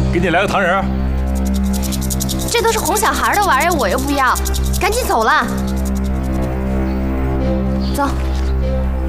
给你来个糖人。 这都是哄小孩的玩意儿，我又不要，赶紧走了。走。